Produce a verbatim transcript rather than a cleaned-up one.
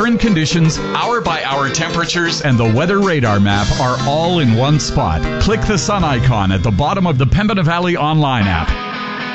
current conditions, hour-by-hour temperatures, and the weather radar map are all in one spot. Click the sun icon at the bottom of the Pembina Valley online app.